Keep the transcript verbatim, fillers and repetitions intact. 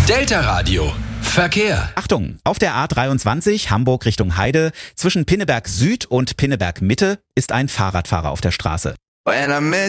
Delta Radio. Verkehr. Achtung, auf der A dreiundzwanzig Hamburg Richtung Heide zwischen Pinneberg Süd und Pinneberg Mitte ist ein Fahrradfahrer auf der Straße.